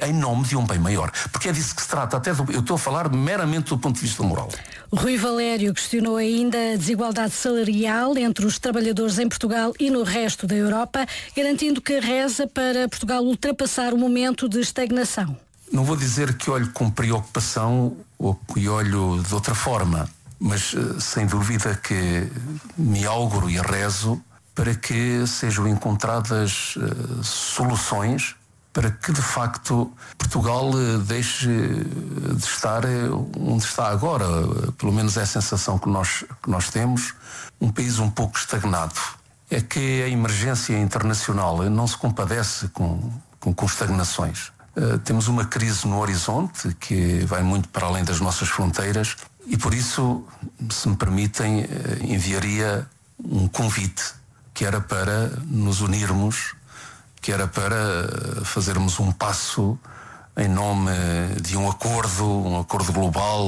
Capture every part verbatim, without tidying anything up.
em nome de um bem maior. Porque é disso que se trata, até do, eu estou a falar meramente do ponto de vista moral. Rui Valério questionou ainda a desigualdade salarial entre os trabalhadores em Portugal e no resto da Europa, garantindo que reza para Portugal ultrapassar o momento de estagnação. Não vou dizer que olho com preocupação ou que olho de outra forma, mas sem dúvida que me auguro e rezo para que sejam encontradas uh, soluções para que de facto Portugal uh, deixe de estar uh, onde está agora, uh, pelo menos é a sensação que nós, que nós temos, um país um pouco estagnado. É que a emergência internacional não se compadece com, com, com estagnações. Uh, temos uma crise no horizonte que vai muito para além das nossas fronteiras e por isso, se me permitem, uh, enviaria um convite que era para nos unirmos, que era para fazermos um passo em nome de um acordo, um acordo global,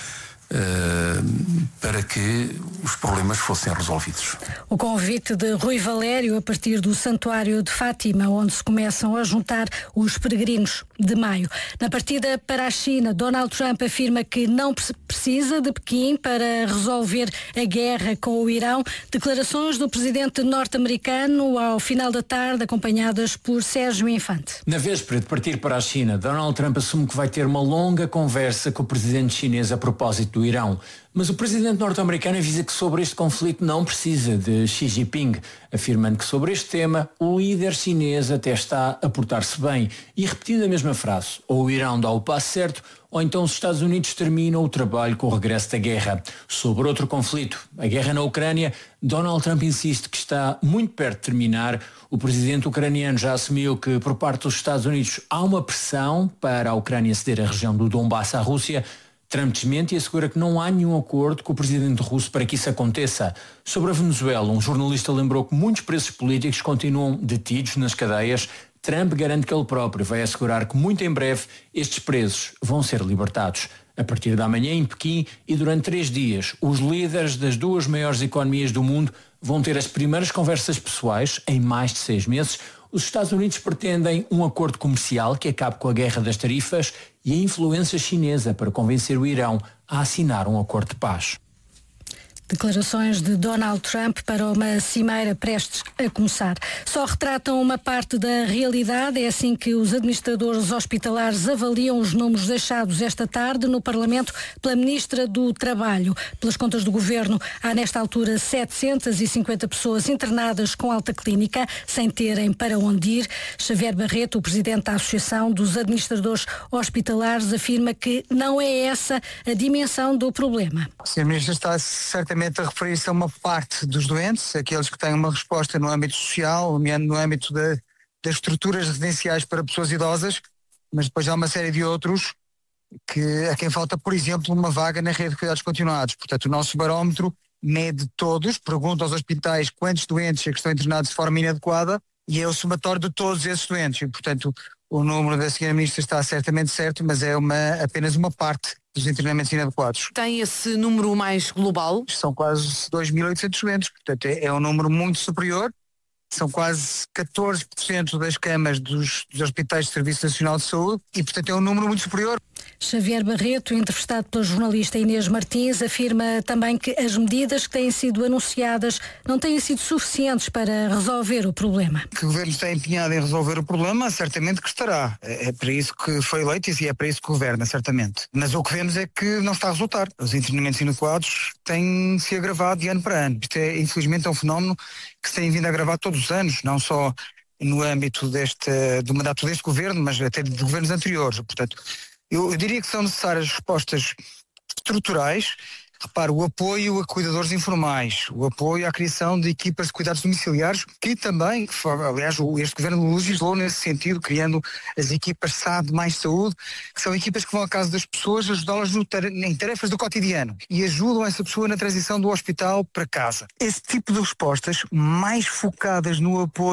para que os problemas fossem resolvidos. O convite de Rui Valério a partir do Santuário de Fátima, onde se começam a juntar os peregrinos de maio. Na partida para a China, Donald Trump afirma que não precisa de Pequim para resolver a guerra com o Irão. Declarações do presidente norte-americano ao final da tarde, acompanhadas por Sérgio Infante. Na véspera de partir para a China, Donald Trump assume que vai ter uma longa conversa com o presidente chinês a propósito do Irão. Mas o presidente norte-americano avisa que sobre este conflito não precisa de Xi Jinping, afirmando que sobre este tema o líder chinês até está a portar-se bem e repetindo a mesma frase: ou o Irão dá o passo certo, ou então os Estados Unidos terminam o trabalho com o regresso da guerra. Sobre outro conflito, a guerra na Ucrânia, Donald Trump insiste que está muito perto de terminar. O presidente ucraniano já assumiu que por parte dos Estados Unidos há uma pressão para a Ucrânia ceder a região do Donbass à Rússia. Trump desmente e assegura que não há nenhum acordo com o presidente russo para que isso aconteça. Sobre a Venezuela, um jornalista lembrou que muitos presos políticos continuam detidos nas cadeias. Trump garante que ele próprio vai assegurar que muito em breve estes presos vão ser libertados. A partir da manhã em Pequim e durante três dias, os líderes das duas maiores economias do mundo vão ter as primeiras conversas pessoais em mais de seis meses. Os Estados Unidos pretendem um acordo comercial que acabe com a guerra das tarifas e a influência chinesa para convencer o Irão a assinar um acordo de paz. Declarações de Donald Trump para uma cimeira prestes a começar. Só retratam uma parte da realidade. É assim que os administradores hospitalares avaliam os números deixados esta tarde no Parlamento pela Ministra do Trabalho. Pelas contas do Governo, há nesta altura setecentas e cinquenta pessoas internadas com alta clínica, sem terem para onde ir. Xavier Barreto, o Presidente da Associação dos Administradores Hospitalares, afirma que não é essa a dimensão do problema. O senhor Ministro está certamente a referir-se a uma parte dos doentes, aqueles que têm uma resposta no âmbito social, no âmbito de, das estruturas residenciais para pessoas idosas, mas depois há uma série de outros que, a quem falta, por exemplo, uma vaga na rede de cuidados continuados. Portanto, o nosso barómetro mede todos, pergunta aos hospitais quantos doentes é que estão internados de forma inadequada e é o somatório de todos esses doentes. E, portanto, o número da senhora Ministra está certamente certo, mas é uma, apenas uma parte dos internamentos inadequados. Tem esse número mais global? São quase dois mil e oitocentos doentes, portanto é, é um número muito superior. São quase catorze por cento das camas dos, dos hospitais de Serviço Nacional de Saúde e, portanto, é um número muito superior. Xavier Barreto, entrevistado pela jornalista Inês Martins, afirma também que as medidas que têm sido anunciadas não têm sido suficientes para resolver o problema. Que o Governo está empenhado em resolver o problema, certamente que estará. É para isso que foi eleito e é para isso que governa, certamente. Mas o que vemos é que não está a resultar. Os internamentos inadequados têm se agravado de ano para ano. Isto é, infelizmente, é um fenómeno que se tem vindo a agravar todos os anos, não só no âmbito deste, do mandato deste governo, mas até de governos anteriores. Portanto, eu, eu diria que são necessárias respostas estruturais. Repare, o apoio a cuidadores informais, o apoio à criação de equipas de cuidados domiciliares, que também, aliás, este governo legislou nesse sentido, criando as equipas S A D mais saúde, que são equipas que vão à casa das pessoas ajudá-las em tarefas do cotidiano e ajudam essa pessoa na transição do hospital para casa. Esse tipo de respostas, mais focadas no apoio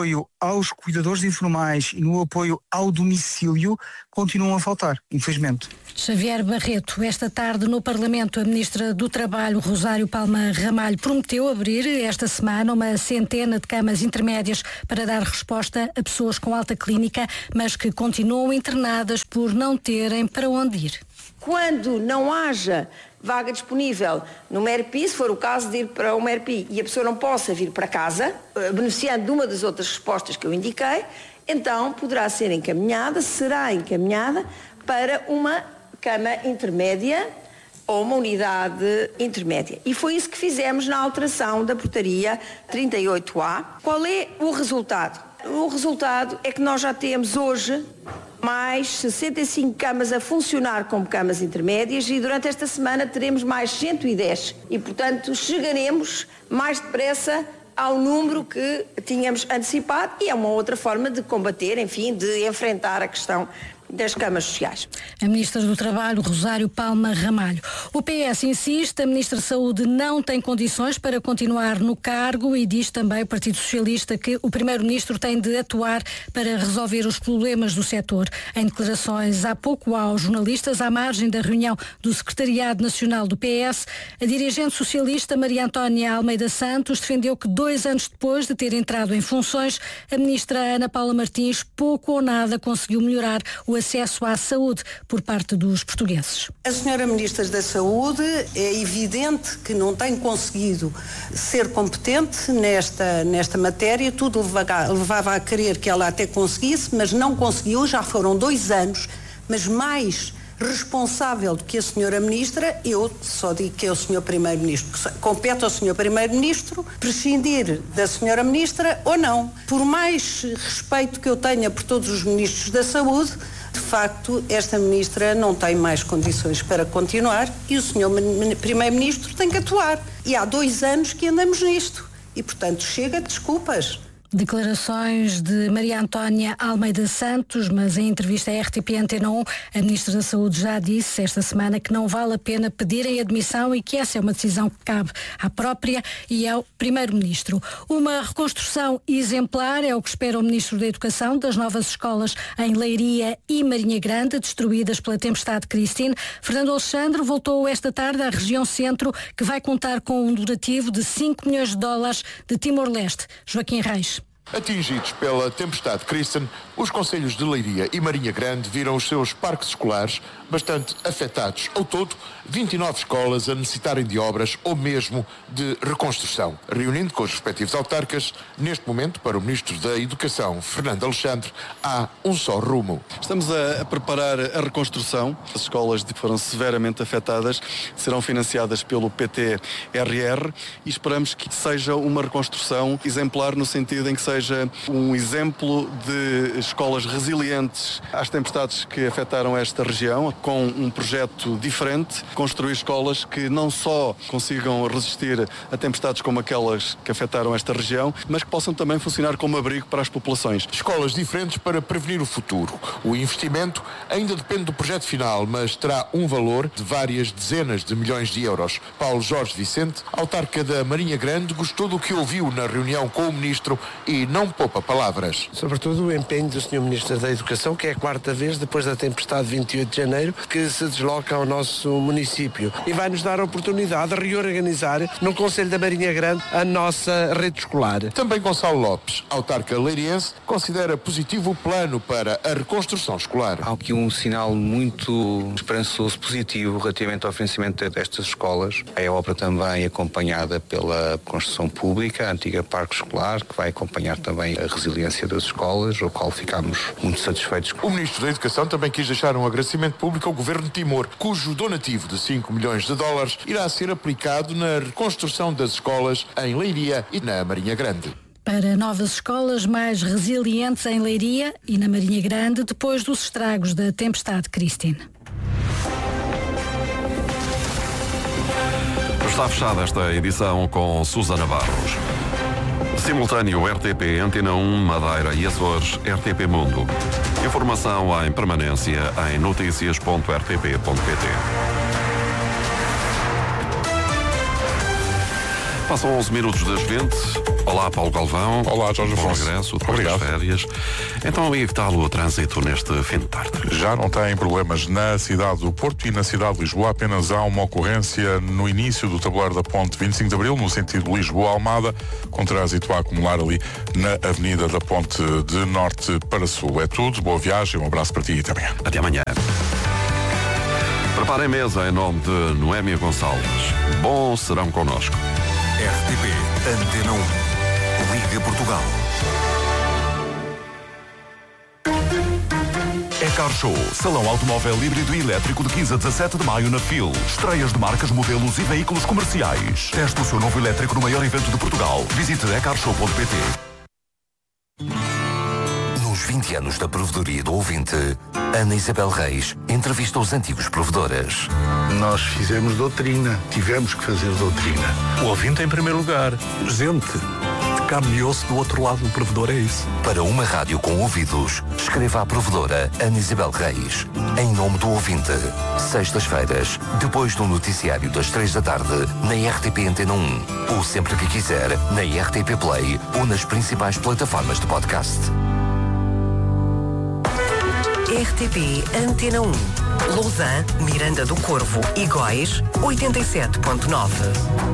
aos cuidadores informais e no apoio ao domicílio continuam a faltar, infelizmente. Xavier Barreto, esta tarde no Parlamento, a Ministra do Trabalho, Rosário Palma Ramalho, prometeu abrir esta semana uma centena de camas intermédias para dar resposta a pessoas com alta clínica, mas que continuam internadas por não terem para onde ir. Quando não haja vaga disponível no M E R P I, se for o caso de ir para o M E R P I e a pessoa não possa vir para casa, beneficiando de uma das outras respostas que eu indiquei, então poderá ser encaminhada, será encaminhada para uma cama intermédia ou uma unidade intermédia. E foi isso que fizemos na alteração da portaria trinta e oito A. Qual é o resultado? O resultado é que nós já temos hoje mais sessenta e cinco camas a funcionar como camas intermédias e durante esta semana teremos mais cento e dez. E, portanto, chegaremos mais depressa ao número que tínhamos antecipado e é uma outra forma de combater, enfim, de enfrentar a questão das camas sociais. A Ministra do Trabalho, Rosário Palma Ramalho. O P S insiste, a Ministra da Saúde não tem condições para continuar no cargo e diz também o Partido Socialista que o Primeiro-Ministro tem de atuar para resolver os problemas do setor. Em declarações há pouco aos jornalistas, à margem da reunião do Secretariado Nacional do P S, a dirigente socialista Maria Antónia Almeida Santos defendeu que dois anos depois de ter entrado em funções, a Ministra Ana Paula Martins pouco ou nada conseguiu melhorar o acesso à saúde por parte dos portugueses. A senhora Ministra da Saúde é evidente que não tem conseguido ser competente nesta, nesta matéria, tudo levava, levava a crer que ela até conseguisse, mas não conseguiu, já foram dois anos, mas mais responsável do que a senhora Ministra, eu só digo que é o senhor Primeiro-Ministro. Compete ao senhor Primeiro-Ministro prescindir da senhora Ministra ou não. Por mais respeito que eu tenha por todos os Ministros da Saúde, de facto, esta Ministra não tem mais condições para continuar e o senhor Primeiro-Ministro tem que atuar. E há dois anos que andamos nisto. E, portanto, chega de desculpas. Declarações de Maria Antónia Almeida Santos, mas em entrevista à R T P Antena um, a Ministra da Saúde já disse esta semana que não vale a pena pedirem admissão e que essa é uma decisão que cabe à própria e ao Primeiro-Ministro. Uma reconstrução exemplar é o que espera o Ministro da Educação das novas escolas em Leiria e Marinha Grande, destruídas pela tempestade Christine. Fernando Alexandre voltou esta tarde à região centro, que vai contar com um donativo de cinco milhões de dólares de Timor-Leste. Joaquim Reis. Atingidos pela tempestade Christine, os concelhos de Leiria e Marinha Grande viram os seus parques escolares bastante afetados. Ao todo, vinte e nove escolas a necessitarem de obras ou mesmo de reconstrução. Reunindo com os respectivos autarcas, neste momento, para o Ministro da Educação, Fernando Alexandre, há um só rumo. Estamos a, a preparar a reconstrução. As escolas que foram severamente afetadas serão financiadas pelo P T R R e esperamos que seja uma reconstrução exemplar no sentido em que seja um exemplo de escolas resilientes às tempestades que afetaram esta região, com um projeto diferente, construir escolas que não só consigam resistir a tempestades como aquelas que afetaram esta região, mas que possam também funcionar como abrigo para as populações. Escolas diferentes para prevenir o futuro. O investimento ainda depende do projeto final, mas terá um valor de várias dezenas de milhões de euros. Paulo Jorge Vicente, autarca da Marinha Grande, gostou do que ouviu na reunião com o Ministro e não poupa palavras. Sobretudo o empenho do senhor Ministro da Educação, que é a quarta vez depois da tempestade de vinte e oito de janeiro que se desloca ao nosso município e vai nos dar a oportunidade de reorganizar no Conselho da Marinha Grande a nossa rede escolar. Também Gonçalo Lopes, autarca leiriense, considera positivo o plano para a reconstrução escolar. Há aqui um sinal muito esperançoso, positivo relativamente ao financiamento destas escolas. É a obra também acompanhada pela construção pública, a antiga parque escolar, que vai acompanhar também a resiliência das escolas, o qual ficamos muito satisfeitos. O Ministro da Educação também quis deixar um agradecimento público ao Governo de Timor, cujo donativo de cinco milhões de dólares irá ser aplicado na reconstrução das escolas em Leiria e na Marinha Grande. Para novas escolas mais resilientes em Leiria e na Marinha Grande, depois dos estragos da tempestade Christine. Está fechada esta edição com Susana Barros. Simultâneo R T P, Antena um, Madeira e Açores, R T P Mundo. Informação em permanência em noticias ponto r t p ponto p t. Passam onze minutos das vinte. Olá, Paulo Galvão. Olá, Jorge Bom Afonso. regresso, depois Obrigado. das férias. Então, e que tal o trânsito neste fim de tarde? Já não tem problemas na cidade do Porto e na cidade de Lisboa. Apenas há uma ocorrência no início do tabuleiro da ponte vinte e cinco de Abril, no sentido Lisboa-Almada, com trânsito a acumular ali na avenida da ponte de norte para sul. É tudo. Boa viagem. Um abraço para ti e até amanhã. Até amanhã. Preparem mesa em nome de Noémia Gonçalves. Bom serão connosco. R T P Antena um. Liga Portugal. É Car Show, salão automóvel híbrido e elétrico de quinze a dezassete de maio na F I L. Estreias de marcas, modelos e veículos comerciais. Teste o seu novo elétrico no maior evento de Portugal. Visite e car show ponto p t. Nos vinte anos da provedoria do ouvinte, Ana Isabel Reis entrevista os antigos provedores. Nós fizemos doutrina, tivemos que fazer doutrina. O ouvinte em primeiro lugar. Gente, de carne e osso do outro lado do provedor, é isso. Para uma rádio com ouvidos, escreva à provedora Ana Isabel Reis, em nome do ouvinte. Sextas-feiras, depois do noticiário das três da tarde, na R T P Antena um. Ou sempre que quiser, na R T P Play ou nas principais plataformas de podcast. R T P Antena um. Lausanne, Miranda do Corvo e Góis, oitenta e sete ponto nove.